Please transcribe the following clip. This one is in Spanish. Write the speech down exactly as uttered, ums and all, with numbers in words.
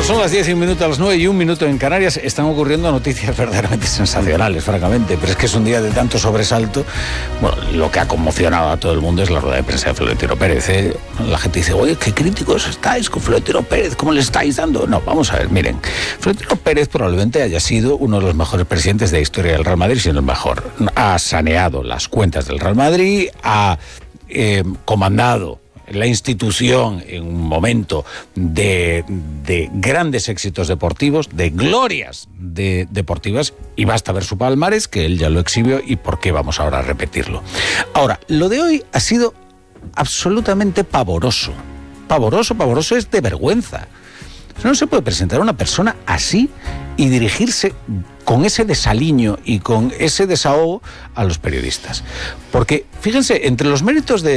Bueno, son las diez y un minuto, a las nueve y un minuto en Canarias. Están ocurriendo noticias verdaderamente sensacionales, francamente, pero es que es un día de tanto sobresalto. Bueno, lo que ha conmocionado a todo el mundo es la rueda de prensa de Florentino Pérez, ¿eh? La gente dice, oye, qué críticos estáis con Florentino Pérez, ¿cómo le estáis dando? No, vamos a ver, miren, Florentino Pérez probablemente haya sido uno de los mejores presidentes de la historia del Real Madrid, siendo el mejor. Ha saneado las cuentas del Real Madrid, ha eh, comandado la institución en un momento de, de grandes éxitos deportivos, de glorias de, deportivas, y basta ver su palmarés, que él ya lo exhibió, y por qué vamos ahora a repetirlo. Ahora, lo de hoy ha sido absolutamente pavoroso. Pavoroso, pavoroso es de vergüenza. No se puede presentar a una persona así y dirigirse con ese desaliño y con ese desahogo a los periodistas. Porque, fíjense, entre los méritos de